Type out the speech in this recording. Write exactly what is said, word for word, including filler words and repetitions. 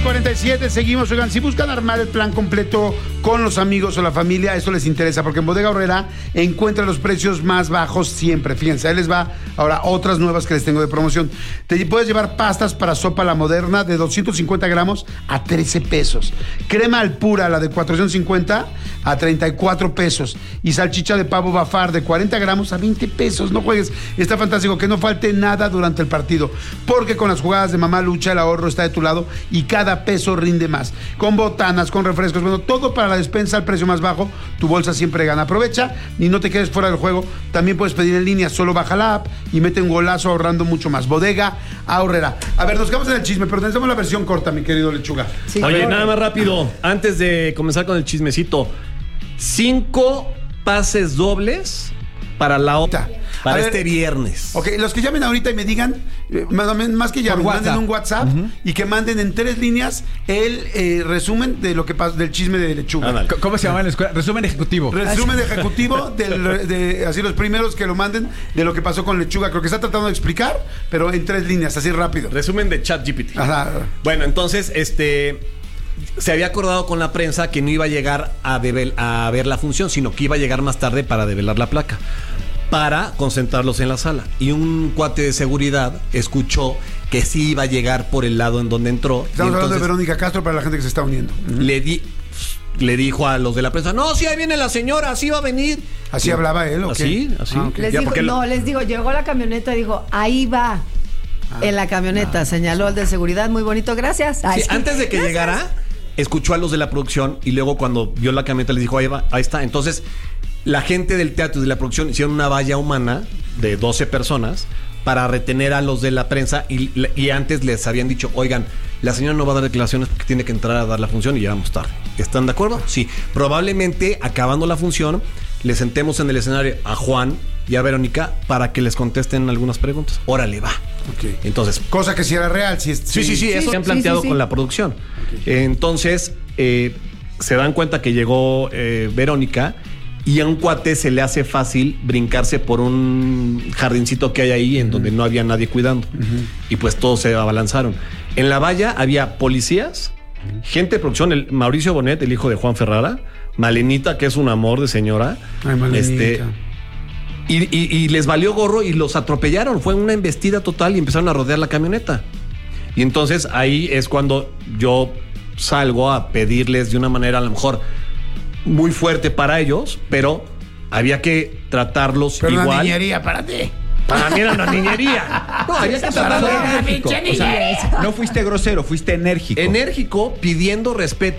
cuarenta y siete, seguimos. Oigan, si buscan armar el plan completo con los amigos o la familia, esto les interesa, porque en Bodega Aurrera encuentran los precios más bajos siempre. Fíjense, ahí les va ahora otras nuevas que les tengo de promoción. Te puedes llevar pastas para sopa la moderna de doscientos cincuenta gramos a trece pesos. Crema al pura, la de cuatrocientos cincuenta a treinta y cuatro pesos. Y salchicha de pavo Bafar de cuarenta gramos a veinte pesos. No juegues, está fantástico, que no falte nada durante el partido, porque con las jugadas de Mamá Lucha el ahorro está de tu lado y cada peso rinde más. Con botanas, con refrescos, bueno, todo para la despensa al precio más bajo. Tu bolsa siempre gana. Aprovecha y no te quedes fuera del juego. También puedes pedir en línea, solo baja la app y mete un golazo ahorrando mucho más. Bodega Aurrera. A ver, nos quedamos en el chisme, pero necesitamos la versión corta, mi querido Lechuga. Sí, Oye, claro. nada más rápido, antes de comenzar con el chismecito, cinco pases dobles para la otra, para A ver, este viernes. Ok, los que llamen ahorita y me digan, eh, más, más que llamen, manden un WhatsApp uh-huh. y que manden en tres líneas el eh, resumen de lo que pasó, del chisme de Lechuga. Ah, ¿Cómo se llama en la escuela? Resumen ejecutivo. Resumen ejecutivo, del, de, así los primeros que lo manden de lo que pasó con Lechuga. Creo que está tratando de explicar, pero en tres líneas, así rápido. Resumen de ChatGPT. Ajá. Bueno, entonces, este... se había acordado con la prensa que no iba a llegar a, devel, a ver la función, sino que iba a llegar más tarde para develar la placa, para concentrarlos en la sala. Y un cuate de seguridad escuchó que sí iba a llegar por el lado en donde entró. Estamos hablando de Verónica Castro para la gente que se está uniendo. Uh-huh. Le di, le dijo a los de la prensa, no, sí, ahí viene la señora, así va a venir. ¿Así sí. hablaba él o qué? Así, así. Ah, okay. Les ya, digo, no, les digo, llegó la camioneta y dijo, ahí va. Ah, en la camioneta, ah, señaló el de seguridad, muy bonito, gracias. Sí, antes de que gracias. llegara, escuchó a los de la producción y luego cuando vio la camioneta les dijo, ahí va, ahí está. Entonces, la gente del teatro y de la producción hicieron una valla humana de doce personas para retener a los de la prensa y, y antes les habían dicho, oigan, la señora no va a dar declaraciones porque tiene que entrar a dar la función y llegamos tarde. ¿Están de acuerdo? Sí. Probablemente, acabando la función, le sentemos en el escenario a Juan y a Verónica para que les contesten algunas preguntas. Órale, va. Okay. Entonces, cosa que si era real, si es, sí, sí, sí, sí, eso sí, se han planteado sí, sí, con sí. la producción. Okay. Entonces, eh, se dan cuenta que llegó eh, Verónica y a un cuate se le hace fácil brincarse por un jardincito que hay ahí en uh-huh. donde no había nadie cuidando. Uh-huh. Y pues todos se abalanzaron. En la valla había policías, uh-huh. gente de producción, el Mauricio Bonet, el hijo de Juan Ferrara, Malenita, que es un amor de señora. Ay, Malenita. Este, y, y, y les valió gorro y los atropellaron. Fue una embestida total y empezaron a rodear la camioneta. Y entonces ahí es cuando yo salgo a pedirles de una manera a lo mejor muy fuerte para ellos, pero había que tratarlos pero igual. Una niñería para ti. Para mí era una niñería. No, había que tratarlos enérgico. O sea, no fuiste grosero, fuiste enérgico. Enérgico, pidiendo respeto.